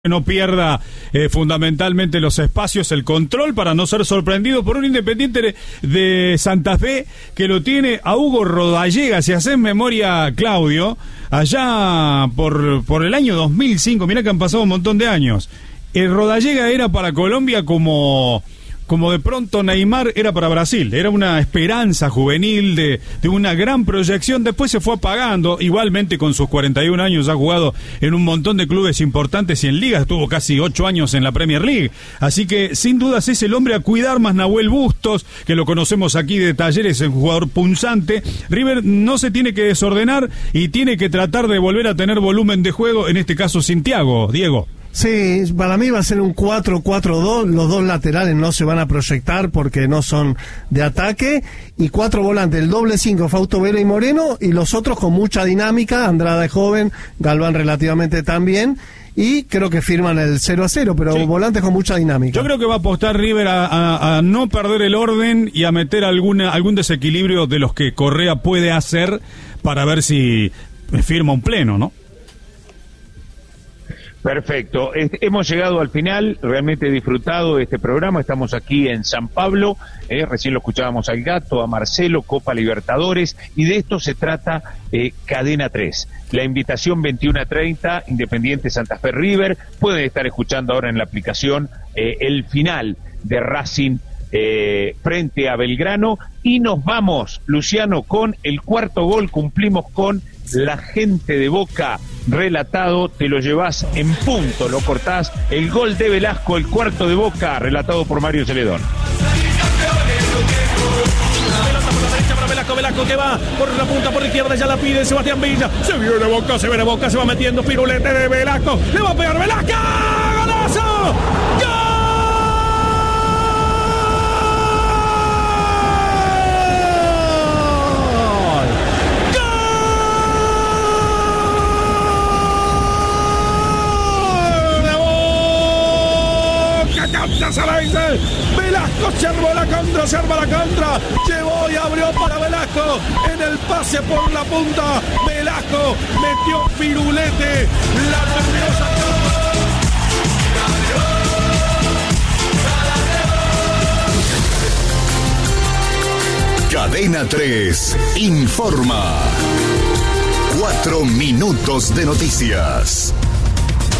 no pierda fundamentalmente los espacios, el control, para no ser sorprendido por un Independiente de Santa Fe que lo tiene a Hugo Rodallega. Si haces memoria, Claudio, allá por el año 2005, mirá que han pasado un montón de años, Rodallega era para Colombia como de pronto Neymar era para Brasil. Era una esperanza juvenil de una gran proyección. Después se fue apagando. Igualmente, con sus 41 años ha jugado en un montón de clubes importantes y en ligas. Estuvo casi 8 años en la Premier League. Así que sin dudas es el hombre a cuidar, más Nahuel Bustos, que lo conocemos aquí de Talleres, es un jugador punzante. River no se tiene que desordenar y tiene que tratar de volver a tener volumen de juego, en este caso sin Thiago, Diego. Sí, para mí va a ser un 4-4-2, los dos laterales no se van a proyectar porque no son de ataque, y 4 volantes, el doble 5, Fausto Vera y Moreno, y los otros con mucha dinámica, Andrada es joven, Galván relativamente también, y creo que firman el 0-0, pero sí, volantes con mucha dinámica. Yo creo que va a apostar River a no perder el orden y a meter algún desequilibrio de los que Correa puede hacer para ver si firma un pleno, ¿no? Perfecto, hemos llegado al final, realmente he disfrutado de este programa, estamos aquí en San Pablo, recién lo escuchábamos al Gato, a Marcelo, Copa Libertadores, y de esto se trata Cadena 3. La invitación 21:30, Independiente Santa Fe River, pueden estar escuchando ahora en la aplicación el final de Racing frente a Belgrano, y nos vamos, Luciano, con el cuarto gol, cumplimos con la gente de Boca relatado, te lo llevas en punto, lo cortás, el gol de Velasco, el cuarto de Boca, relatado por Mario Celedón. Velasco que va por la punta, por la izquierda, ya la pide Sebastián Villa, se viene Boca, se va metiendo, pirulete de Velasco, le va a pegar Velasco, ¡golazo! ¡Gol! Velasco se arma la contra, llevó y abrió para Velasco, en el pase por la punta, Velasco metió pirulete, la terminó sacando. Cadena 3 informa. 4 minutos de noticias.